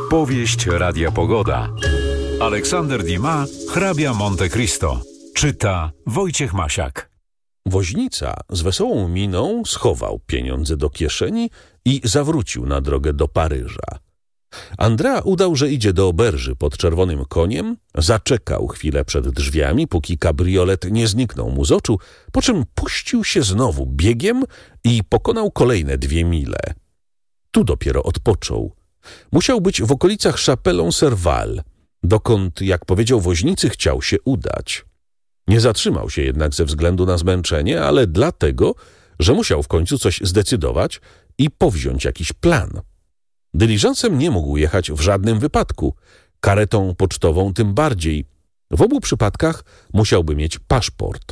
Powieść Radia Pogoda. Aleksander Dumas, hrabia Monte Cristo. Czyta Wojciech Masiak. Woźnica z wesołą miną schował pieniądze do kieszeni i zawrócił na drogę do Paryża. Andrea udał, że idzie do oberży pod czerwonym koniem, zaczekał chwilę przed drzwiami, póki kabriolet nie zniknął mu z oczu, po czym puścił się znowu biegiem i pokonał kolejne 2 mile. Tu dopiero odpoczął. Musiał być w okolicach Chapelon-Serval, dokąd, jak powiedział woźnicy, chciał się udać. Nie zatrzymał się jednak ze względu na zmęczenie, ale dlatego, że musiał w końcu coś zdecydować i powziąć jakiś plan. Dyliżansem nie mógł jechać w żadnym wypadku, karetą pocztową tym bardziej. W obu przypadkach musiałby mieć paszport.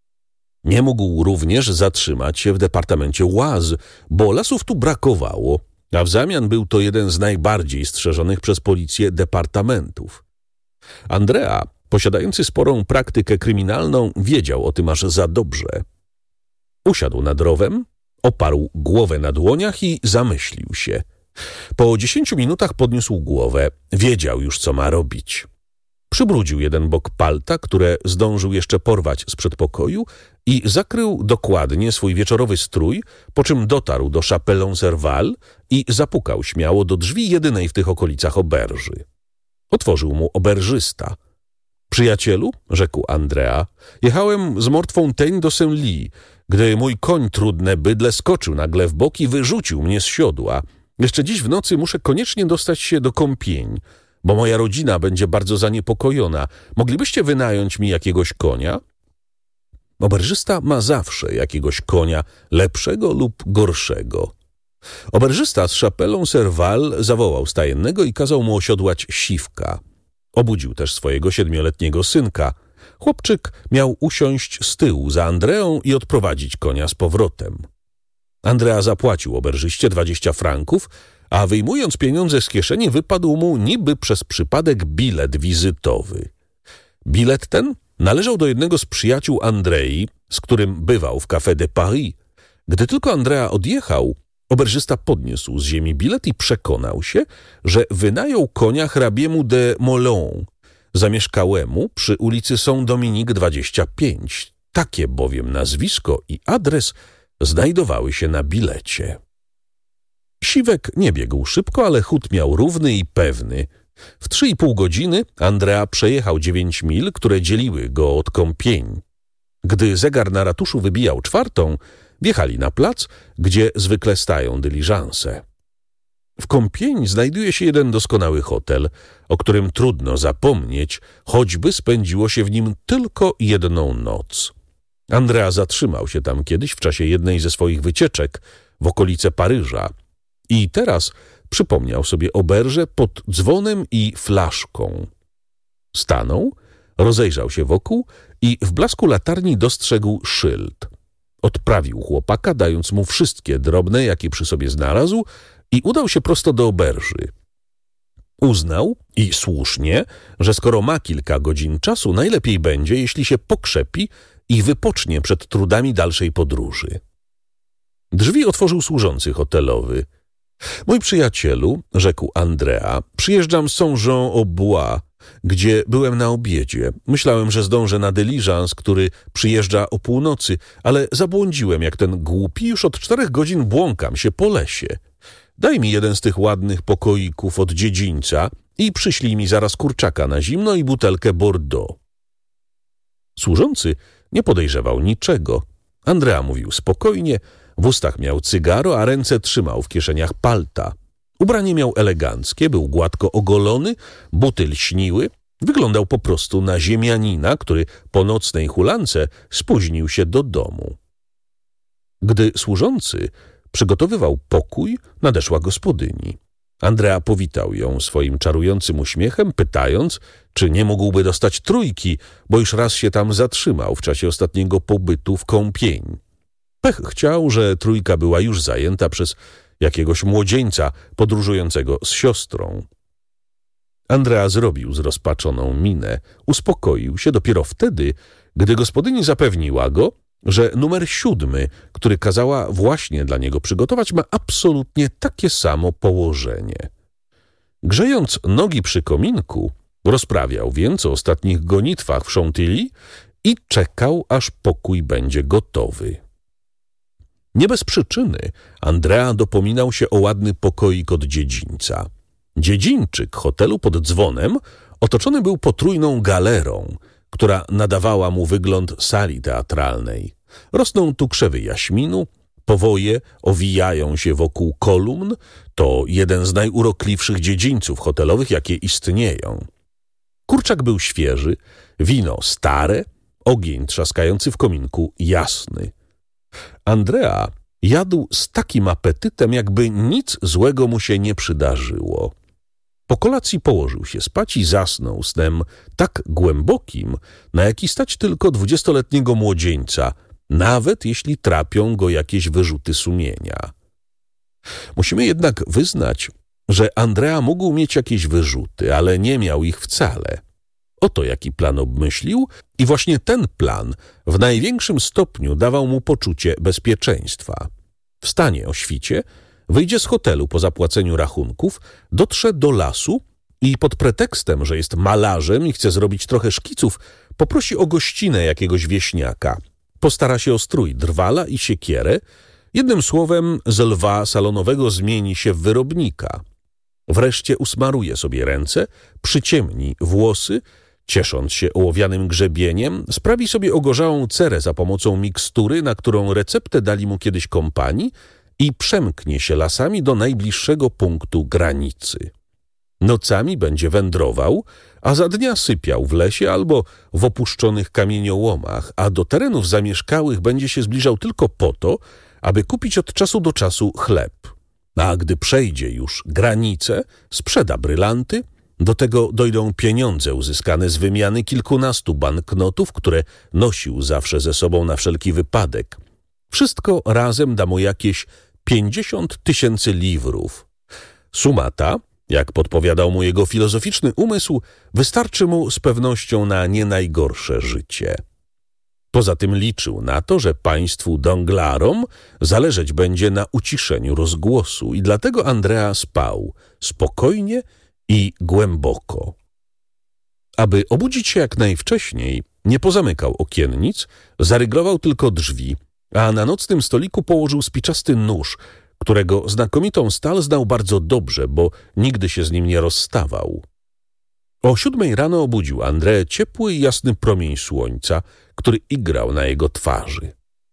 Nie mógł również zatrzymać się w departamencie Oise, bo lasów tu brakowało, a w zamian był to jeden z najbardziej strzeżonych przez policję departamentów. Andrea, posiadający sporą praktykę kryminalną, wiedział o tym aż za dobrze. Usiadł nad rowem, oparł głowę na dłoniach i zamyślił się. Po 10 minutach podniósł głowę. Wiedział już, co ma robić. Przybrudził jeden bok palta, które zdążył jeszcze porwać z przedpokoju, i zakrył dokładnie swój wieczorowy strój, po czym dotarł do Chapelon-Serval i zapukał śmiało do drzwi jedynej w tych okolicach oberży. Otworzył mu oberżysta. „Przyjacielu”, rzekł Andrea, „jechałem z Mortefontaine do Saint-Ly, gdy mój koń trudne bydle skoczył nagle w bok i wyrzucił mnie z siodła. Jeszcze dziś w nocy muszę koniecznie dostać się do Compiègne, bo moja rodzina będzie bardzo zaniepokojona. Moglibyście wynająć mi jakiegoś konia?” Oberżysta ma zawsze jakiegoś konia, lepszego lub gorszego. Oberżysta z Chapelon-Serval zawołał stajennego i kazał mu osiodłać Siwka. Obudził też swojego 7-letniego synka. Chłopczyk miał usiąść z tyłu za Andreą i odprowadzić konia z powrotem. Andrea zapłacił oberżyście 20 franków, a wyjmując pieniądze z kieszeni wypadł mu niby przez przypadek bilet wizytowy. Bilet ten należał do jednego z przyjaciół Andrei, z którym bywał w Café de Paris. Gdy tylko Andrea odjechał, oberżysta podniósł z ziemi bilet i przekonał się, że wynajął konia hrabiemu de Molon, zamieszkałemu przy ulicy Saint-Dominique 25. Takie bowiem nazwisko i adres znajdowały się na bilecie. Siwek nie biegł szybko, ale chód miał równy i pewny. W 3,5 godziny Andrea przejechał 9 mil, które dzieliły go od Compiègne. Gdy zegar na ratuszu wybijał 4, wjechali na plac, gdzie zwykle stają dyliżanse. W Compiègne znajduje się jeden doskonały hotel, o którym trudno zapomnieć, choćby spędziło się w nim tylko 1 noc. Andrea zatrzymał się tam kiedyś w czasie jednej ze swoich wycieczek w okolice Paryża i teraz przypomniał sobie oberżę pod dzwonem i flaszką. Stanął, rozejrzał się wokół i w blasku latarni dostrzegł szyld. Odprawił chłopaka, dając mu wszystkie drobne, jakie przy sobie znalazł, i udał się prosto do oberży. Uznał, i słusznie, że skoro ma kilka godzin czasu, najlepiej będzie, jeśli się pokrzepi i wypocznie przed trudami dalszej podróży. Drzwi otworzył służący hotelowy. „Mój przyjacielu”, rzekł Andrea, „przyjeżdżam z Saint-Jean-au-Bois, gdzie byłem na obiedzie. Myślałem, że zdążę na dyliżans, który przyjeżdża o północy, ale zabłądziłem jak ten głupi, już od 4 godzin błąkam się po lesie. Daj mi jeden z tych ładnych pokoików od dziedzińca i przyślij mi zaraz kurczaka na zimno i butelkę Bordeaux”. Służący nie podejrzewał niczego. Andrea mówił spokojnie, w ustach miał cygaro, a ręce trzymał w kieszeniach palta. Ubranie miał eleganckie, był gładko ogolony, buty lśniły, wyglądał po prostu na ziemianina, który po nocnej hulance spóźnił się do domu. Gdy służący przygotowywał pokój, nadeszła gospodyni. Andrea powitał ją swoim czarującym uśmiechem, pytając, czy nie mógłby dostać 3, bo już raz się tam zatrzymał w czasie ostatniego pobytu w Compiègne. Pech chciał, że 3 była już zajęta przez jakiegoś młodzieńca podróżującego z siostrą. Andrea zrobił zrozpaczoną minę. Uspokoił się dopiero wtedy, gdy gospodyni zapewniła go, że numer 7, który kazała właśnie dla niego przygotować, ma absolutnie takie samo położenie. Grzejąc nogi przy kominku, rozprawiał więc o ostatnich gonitwach w Chantilly i czekał, aż pokój będzie gotowy. Nie bez przyczyny Andrea dopominał się o ładny pokoik od dziedzińca. Dziedzińczyk hotelu pod dzwonem otoczony był potrójną galerą, która nadawała mu wygląd sali teatralnej. Rosną tu krzewy jaśminu, powoje owijają się wokół kolumn. To jeden z najurokliwszych dziedzińców hotelowych, jakie istnieją. Kurczak był świeży, wino stare, ogień trzaskający w kominku jasny. Andrea jadł z takim apetytem, jakby nic złego mu się nie przydarzyło. Po kolacji położył się spać i zasnął snem tak głębokim, na jaki stać tylko 20-letniego młodzieńca, nawet jeśli trapią go jakieś wyrzuty sumienia. Musimy jednak wyznać, że Andrea mógł mieć jakieś wyrzuty, ale nie miał ich wcale. Oto jaki plan obmyślił i właśnie ten plan w największym stopniu dawał mu poczucie bezpieczeństwa. Wstanie o świcie, wyjdzie z hotelu po zapłaceniu rachunków, dotrze do lasu i pod pretekstem, że jest malarzem i chce zrobić trochę szkiców, poprosi o gościnę jakiegoś wieśniaka. Postara się o strój drwala i siekierę. Jednym słowem, z lwa salonowego zmieni się w wyrobnika. Wreszcie usmaruje sobie ręce, przyciemni włosy, ciesząc się ołowianym grzebieniem, sprawi sobie ogorzałą cerę za pomocą mikstury, na którą receptę dali mu kiedyś kompanii, i przemknie się lasami do najbliższego punktu granicy. Nocami będzie wędrował, a za dnia sypiał w lesie albo w opuszczonych kamieniołomach, a do terenów zamieszkałych będzie się zbliżał tylko po to, aby kupić od czasu do czasu chleb. A gdy przejdzie już granicę, sprzeda brylanty, do tego dojdą pieniądze uzyskane z wymiany kilkunastu banknotów, które nosił zawsze ze sobą na wszelki wypadek. Wszystko razem da mu jakieś 50 000 liwrów. Suma ta, jak podpowiadał mu jego filozoficzny umysł, wystarczy mu z pewnością na nie najgorsze życie. Poza tym liczył na to, że państwu Donglarom zależeć będzie na uciszeniu rozgłosu i dlatego Andrea spał spokojnie i głęboko. Aby obudzić się jak najwcześniej, nie pozamykał okiennic, zaryglował tylko drzwi, a na nocnym stoliku położył spiczasty nóż, którego znakomitą stal znał bardzo dobrze, bo nigdy się z nim nie rozstawał. O 7 rano obudził Andreę ciepły i jasny promień słońca, który igrał na jego twarzy.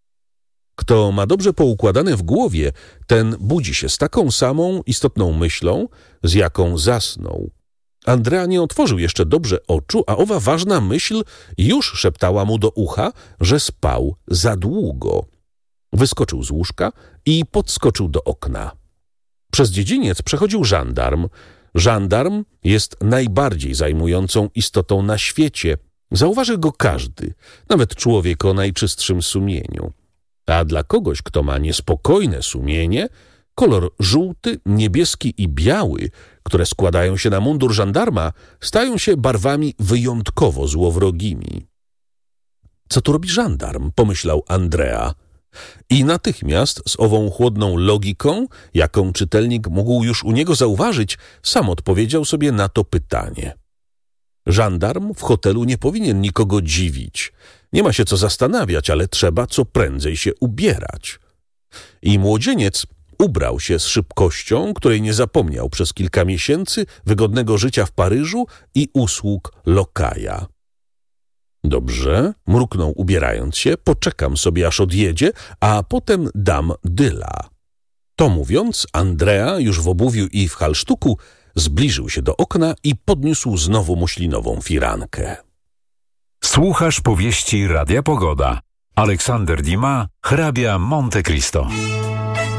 Kto ma dobrze poukładane w głowie, ten budzi się z taką samą istotną myślą, z jaką zasnął. Andrea nie otworzył jeszcze dobrze oczu, a owa ważna myśl już szeptała mu do ucha, że spał za długo. Wyskoczył z łóżka i podskoczył do okna. Przez dziedziniec przechodził żandarm. Żandarm jest najbardziej zajmującą istotą na świecie. Zauważy go każdy, nawet człowiek o najczystszym sumieniu. A dla kogoś, kto ma niespokojne sumienie, kolor żółty, niebieski i biały, które składają się na mundur żandarma, stają się barwami wyjątkowo złowrogimi. Co tu robi żandarm? Pomyślał Andrea. I natychmiast z ową chłodną logiką, jaką czytelnik mógł już u niego zauważyć, sam odpowiedział sobie na to pytanie. Żandarm w hotelu nie powinien nikogo dziwić. Nie ma się co zastanawiać, ale trzeba co prędzej się ubierać. I młodzieniec ubrał się z szybkością, której nie zapomniał przez kilka miesięcy wygodnego życia w Paryżu i usług lokaja. Dobrze, mruknął ubierając się, poczekam sobie aż odjedzie, a potem dam dyla. To mówiąc, Andrea już w obuwiu i w halsztuku zbliżył się do okna i podniósł znowu muślinową firankę. Słuchasz powieści Radia Pogoda. Aleksander Dumas, hrabia Monte Cristo.